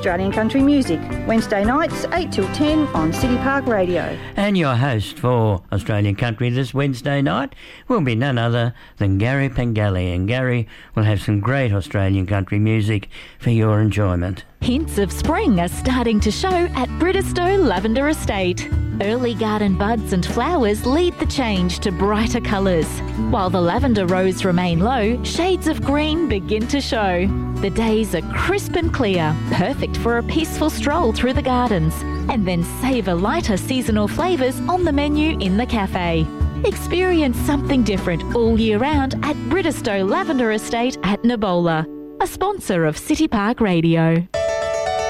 Australian country music. Wednesday nights 8 till 10 on City Park Radio. And your host for Australian Country this Wednesday night will be none other than Gary Pengelly. And Gary will have some great Australian country music for your enjoyment. Hints of spring are starting to show at Bridestow Lavender Estate. Early garden buds and flowers lead the change to brighter colours. While the lavender rows remain low, shades of green begin to show. The days are crisp and clear, perfect for a peaceful stroll through the gardens. And then savour lighter seasonal flavours on the menu in the cafe. Experience something different all year round at Bridestow Lavender Estate at Nabola, a sponsor of City Park Radio.